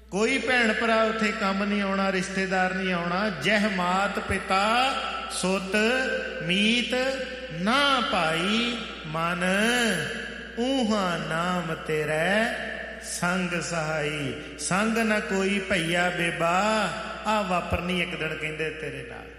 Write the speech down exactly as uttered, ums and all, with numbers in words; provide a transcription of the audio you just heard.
ਕੋਈ ਭੈਣ ਭਰਾ ਉੱਥੇ ਕੰਮ ਨਹੀਂ ਆਉਣਾ, ਰਿਸ਼ਤੇਦਾਰ ਨਹੀਂ ਆਉਣਾ। ਜਹ ਮਾਤ ਪਿਤਾ ਸੁਤ ਮੀਤ ਨਾ ਭਾਈ ਮਨ, ਊਹਾ ਨਾਮ ਤੇਰੇ ਸੰਗ ਸਹਾਈ। ਸੰਗ ਨਾ ਕੋਈ ਭਈਆ ਬੇਬਾ, ਆ ਵਾਪਰਨੀ ਇੱਕ ਦਿਨ ਕਹਿੰਦੇ ਤੇਰੇ ਨਾਲ।